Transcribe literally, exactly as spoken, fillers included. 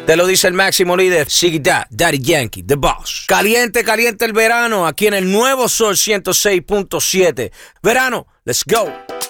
Te lo dice el máximo líder, Ziggy Dad, Daddy Yankee, The Boss. Caliente, caliente el verano, aquí en el nuevo Sol ciento seis punto siete. Verano, let's go.